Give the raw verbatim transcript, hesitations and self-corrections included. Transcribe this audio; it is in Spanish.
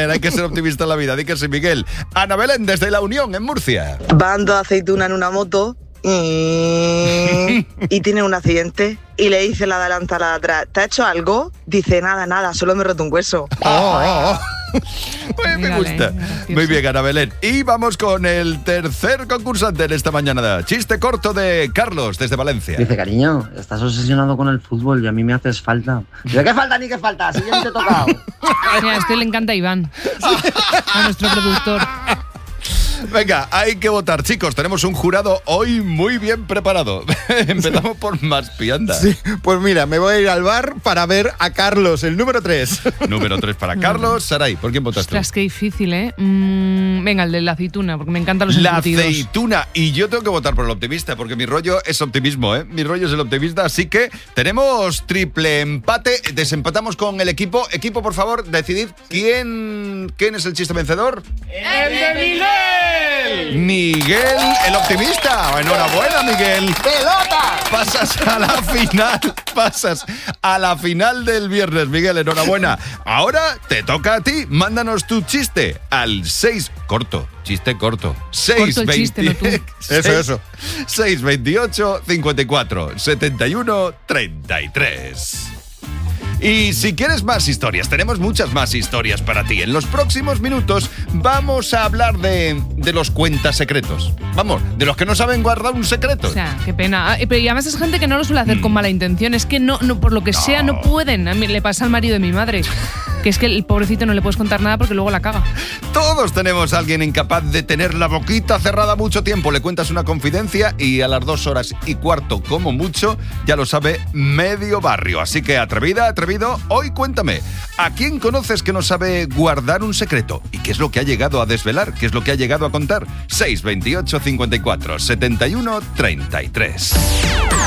bien, hay que ser optimista en la vida. Di que sí, Miguel. Ana Belén, desde La Unión, en Murcia. Van dos aceitunas en una moto y, y tiene un accidente. Y le dice la delante a la de atrás, ¿te ha hecho algo? Dice, nada, nada, solo me he roto un hueso. Oh, oh, oh. Pues me gusta. Muy bien, Ana Belén. Y vamos con el tercer concursante en esta mañana. Chiste corto de Carlos, desde Valencia. Dice, cariño, estás obsesionado con el fútbol y a mí me haces falta. Dice, ¿qué falta ni qué falta? Si yo no te he tocado. Mira, a este le encanta Iván, a nuestro productor. Venga, hay que votar, chicos. Tenemos un jurado hoy muy bien preparado. Empezamos por más pianda. Sí, pues mira, me voy a ir al bar para ver a Carlos, el número tres. Número tres para Carlos. Saray, ¿por quién votas tú? Ostras, qué difícil, ¿eh? Mm, venga, el de la aceituna, porque me encantan los La embutidos. aceituna. Y yo tengo que votar por el optimista, porque mi rollo es optimismo, ¿eh? Mi rollo es el optimista. Así que tenemos triple empate. Desempatamos con el equipo. Equipo, por favor, decidid quién, quién es el chiste vencedor. ¡El de Miguel! Miguel, el optimista. Enhorabuena, Miguel. ¡Pelota! Pasas a la final. Pasas a la final del viernes, Miguel. Enhorabuena. Ahora te toca a ti. Mándanos tu chiste al seis. Corto. Chiste corto. seis Corto el chiste, no tú. Eso, eso. seis veintiocho cincuenta y cuatro setenta y uno treinta y tres. Y si quieres más historias, tenemos muchas más historias para ti. En los próximos minutos vamos a hablar de, de los cuentasecretos. Vamos, de los que no saben guardar un secreto. O sea, qué pena. Ah, pero y además es gente que no lo suele hacer mm. con mala intención. Es que no, no por lo que no. sea, no pueden. A mí le pasa al marido de mi madre, que es que el pobrecito no le puedes contar nada porque luego la caga. Todos tenemos a alguien incapaz de tener la boquita cerrada mucho tiempo. Le cuentas una confidencia y a las dos horas y cuarto, como mucho, ya lo sabe medio barrio. Así que atrevida, atrevida. Hoy cuéntame, ¿a quién conoces que no sabe guardar un secreto? ¿Y qué es lo que ha llegado a desvelar? ¿Qué es lo que ha llegado a contar? seis veintiocho cincuenta y cuatro setenta y uno treinta y tres.